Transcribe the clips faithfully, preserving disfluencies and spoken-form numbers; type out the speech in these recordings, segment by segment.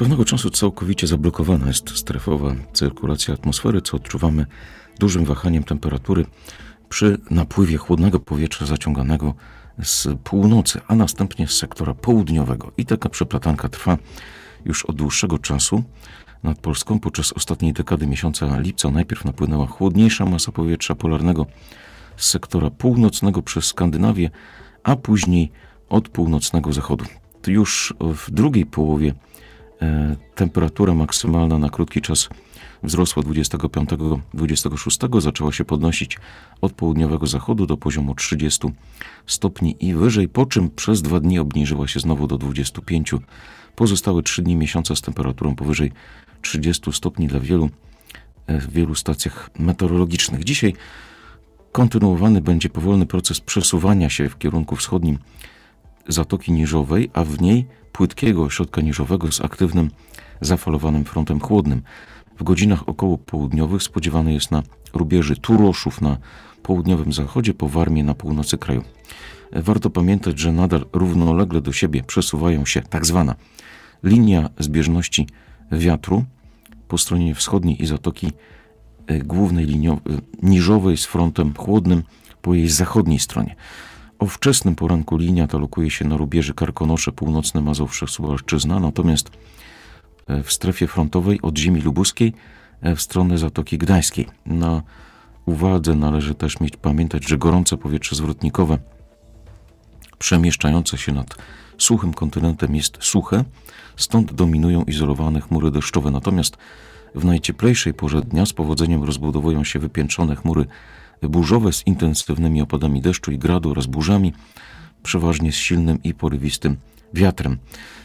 pewnego czasu całkowicie zablokowana jest strefowa cyrkulacja atmosfery, co odczuwamy dużym wahaniem temperatury przy napływie chłodnego powietrza zaciąganego z północy, a następnie z sektora południowego. I taka przeplatanka trwa już od dłuższego czasu nad Polską. Podczas ostatniej dekady miesiąca lipca najpierw napłynęła chłodniejsza masa powietrza polarnego z sektora północnego przez Skandynawię, a później od północnego zachodu. To już w drugiej połowie e, temperatura maksymalna na krótki czas wzrosła dwudziestego piątego do dwudziestego szóstego, zaczęła się podnosić od południowego zachodu do poziomu trzydziestu stopni i wyżej, po czym przez dwa dni obniżyła się znowu do dwudziestu pięciu. Pozostałe trzy dni miesiąca z temperaturą powyżej trzydziestu stopni dla wielu, w wielu stacjach meteorologicznych. Dzisiaj kontynuowany będzie powolny proces przesuwania się w kierunku wschodnim Zatoki Niżowej, a w niej płytkiego ośrodka niżowego z aktywnym, zafalowanym frontem chłodnym. W godzinach około południowych spodziewany jest na rubieży Turoszów na południowym zachodzie, po Warmii na północy kraju. Warto pamiętać, że nadal równolegle do siebie przesuwają się tak zwana linia zbieżności wiatru po stronie wschodniej i Zatoki głównej linii niżowej z frontem chłodnym po jej zachodniej stronie. O wczesnym poranku linia ta lokuje się na rubieży Karkonosze, północne Mazowsze, Suwalszczyzna, natomiast w strefie frontowej od ziemi lubuskiej w stronę Zatoki Gdańskiej. Na uwadze należy też mieć pamiętać, że gorące powietrze zwrotnikowe przemieszczające się nad suchym kontynentem jest suche, stąd dominują izolowane chmury deszczowe. Natomiast w najcieplejszej porze dnia z powodzeniem rozbudowują się wypiętrzone chmury burzowe z intensywnymi opadami deszczu i gradu oraz burzami, przeważnie z silnym i porywistym wiatrem.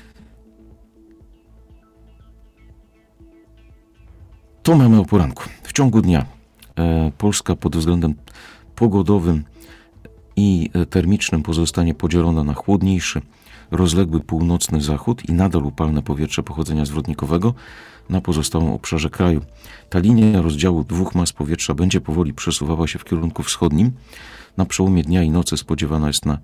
To mamy o poranku. W ciągu dnia e, Polska pod względem pogodowym i termicznym pozostanie podzielona na chłodniejszy, rozległy północny zachód i nadal upalne powietrze pochodzenia zwrotnikowego na pozostałym obszarze kraju. Ta linia rozdziału dwóch mas powietrza będzie powoli przesuwała się w kierunku wschodnim. Na przełomie dnia i nocy spodziewana jest na